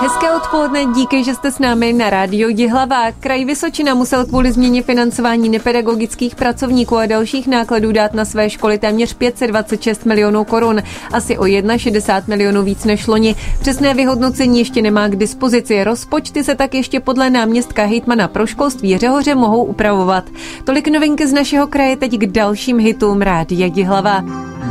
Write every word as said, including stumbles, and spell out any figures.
Hezké odpoledne, díky, že jste s námi na rádiu Jihlava. Kraj Vysočina musel kvůli změně financování nepedagogických pracovníků a dalších nákladů dát na své školy téměř pět set dvacet šest milionů korun, asi o šedesát jedna milionů víc než loni. Přesné vyhodnocení ještě nemá k dispozici. Rozpočty se tak ještě podle náměstka hejtmana pro školství Řehoře mohou upravovat. Tolik novinky z našeho kraje, teď k dalším hitům rádia Jihlava.